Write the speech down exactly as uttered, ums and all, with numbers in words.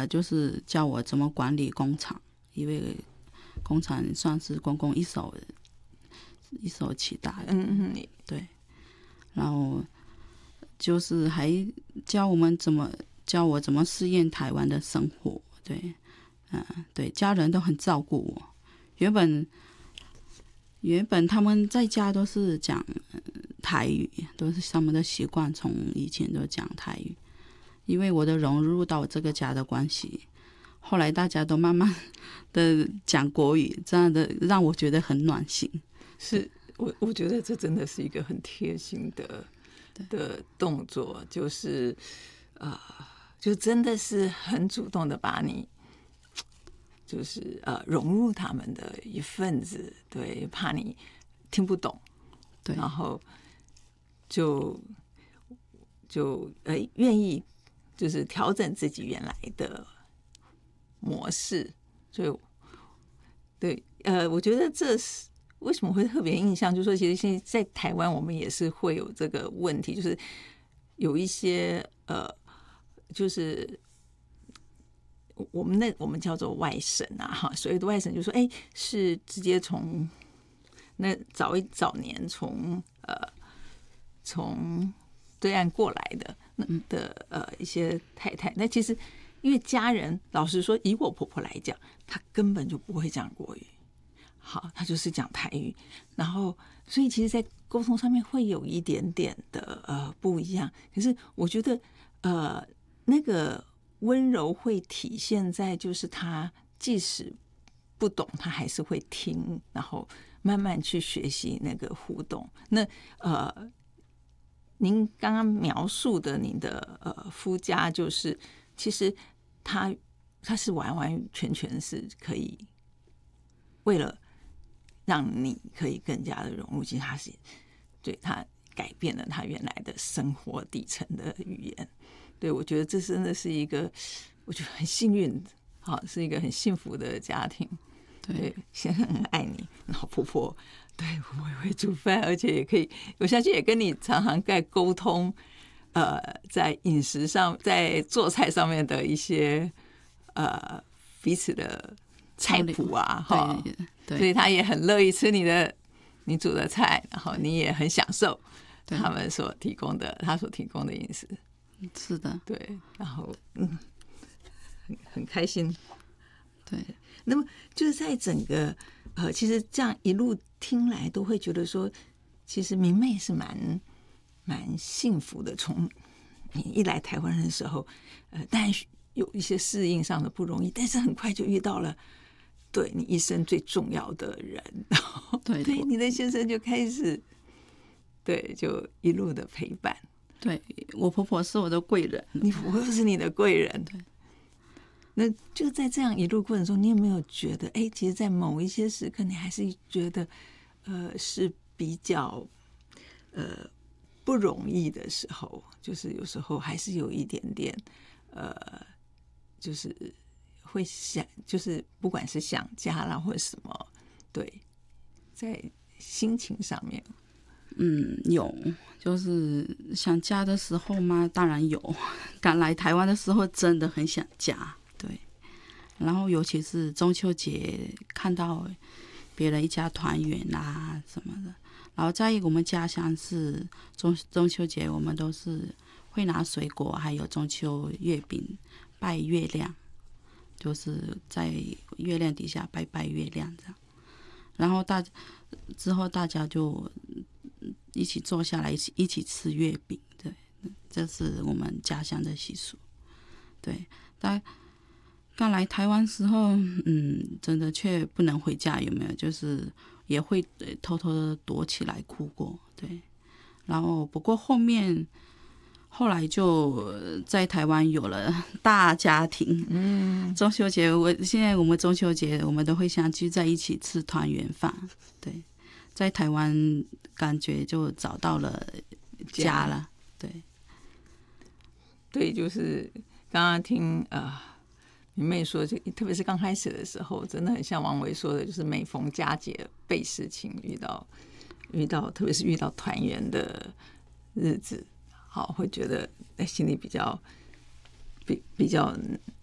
爸就是教我怎么管理工厂，因为工厂算是公公一手一手起大的， 嗯嗯， 对。然后就是还教我们怎么教我怎么适应台湾的生活，对，嗯、呃，对，家人都很照顾我。原本原本他们在家都是讲台语，都是他们的习惯，从以前都讲台语。因为我的融入到这个家的关系，后来大家都慢慢的讲国语，这样的让我觉得很暖心。 是我我觉得这真的是一个很贴心的的动作，就是呃，就真的是很主动的把你就是呃融入他们的一份子，对，怕你听不懂， 对， 然后就就呃愿意就是调整自己原来的模式，所以对呃，我觉得这是为什么会特别印象，就是说其实现在在台湾我们也是会有这个问题，就是有一些呃，就是我们那我们叫做外省啊，哈，所谓的外省就是说，哎，是直接从那早一早年从呃从对岸过来的的呃一些太太，那其实因为家人，老实说，以我婆婆来讲，她根本就不会讲国语，好，她就是讲台语，然后所以其实，在沟通上面会有一点点的呃不一样。可是我觉得呃那个温柔会体现在就是她即使不懂，她还是会听，然后慢慢去学习那个互动。那呃。您刚刚描述的您的呃夫家，就是其实他他是完完全全是可以为了让你可以更加的融入，其实他是对他改变了他原来的生活底层的语言。对，我觉得这真的是一个我觉得很幸运，好，是一个很幸福的家庭。对，先生很爱你，然后婆婆对婆婆也会煮饭，而且也可以，我相信也跟你常常在沟通，呃，在饮食上，在做菜上面的一些呃彼此的菜谱啊，哈，所以他也很乐意吃你的你煮的菜，然后你也很享受他们所提供的他所提供的饮食。 是的， 对，然后嗯，很很开心。 对， 那么就是在整个呃，其实这样一路听来，都会觉得说，其实明媚是蛮蛮幸福的。从你一来台湾的时候，呃，当然有一些适应上的不容易，但是很快就遇到了对你一生最重要的人，然后对对你的先生就开始对就一路的陪伴。 对，我婆婆是我的贵人， 你婆婆是你的贵人。 对。 那就在这样一路过程中，你有没有觉得，哎，其实，在某一些时刻，你还是觉得，呃，是比较，呃，不容易的时候，就是有时候还是有一点点，呃，就是会想，就是不管是想家啦或者什么，对，在心情上面， 嗯，有，就是想家的时候嘛，当然有。刚来台湾的时候，真的很想家。对，然后尤其是中秋节看到别人一家团圆啊什么的，然后在我们家乡是中中秋节，我们都是会拿水果还有中秋月饼拜月亮，就是在月亮底下拜拜月亮这样。然后大之后大家就一起坐下来一起一起吃月饼，对，这是我们家乡的习俗。对，但刚来台湾时候，嗯，真的却不能回家，有没有？就是也会偷偷的躲起来哭过，对。然后不过后面后来就在台湾有了大家庭，嗯，中秋节我现在我们中秋节我们都会相聚在一起吃团圆饭，对，在台湾感觉就找到了家了，对， 对，就是刚刚听呃你妹说，就特别是刚开始的时候，真的很像王维说的，就是每逢佳节倍思亲，遇到遇到特别是遇到团圆的日子，好会觉得心里比较比比较